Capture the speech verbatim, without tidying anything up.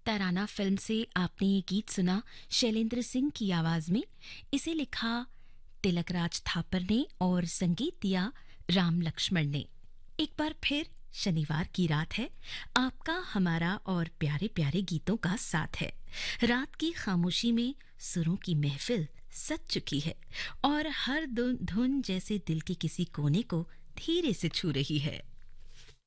तराना film से आपने ये गीत सुना शैलेंद्र सिंह की आवाज में। इसे लिखा तिलकराज थापर ने और संगीत दिया राम लक्ष्मण ने। एक बार फिर शनिवार की रात है, आपका हमारा और प्यारे प्यारे गीतों का साथ है। रात की खामोशी में सुरों की महफिल सज चुकी है और हर धुन धुन जैसे दिल के किसी कोने को धीरे से छू रही है।